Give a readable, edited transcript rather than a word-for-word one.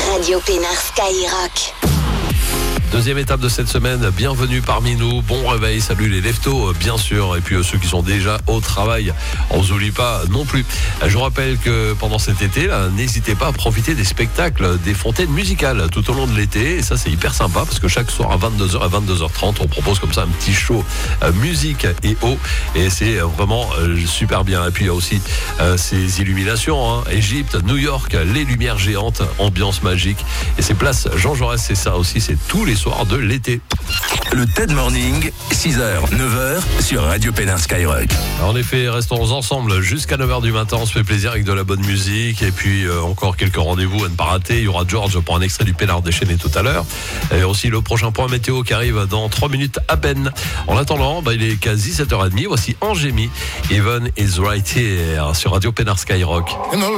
Radio Pénard Skyrock. Deuxième étape de cette semaine, bienvenue parmi nous, bon réveil, salut les leftos bien sûr, et puis ceux qui sont déjà au travail, on vous oublie pas non plus. Je vous rappelle que pendant cet été, là, n'hésitez pas à profiter des spectacles, des fontaines musicales tout au long de l'été, et ça c'est hyper sympa parce que chaque soir à 22h à 22h30, on propose comme ça un petit show musique et eau, et c'est vraiment super bien. Et puis il y a aussi ces illuminations, hein, Égypte, New York, les lumières géantes, ambiance magique, et c'est place Jean Jaurès, c'est ça aussi, c'est tous les soirs de l'été. Le TED Morning, 6h, 9h sur Radio Pénard Skyrock. En effet, restons ensemble jusqu'à 9h du matin, on se fait plaisir avec de la bonne musique et puis encore quelques rendez-vous à ne pas rater. Il y aura George pour un extrait du Pénard déchaîné tout à l'heure. Et aussi le prochain point météo qui arrive dans 3 minutes à peine. En attendant, il est quasi 7h30. Voici Angémy, Even is right here sur Radio Pénard Skyrock.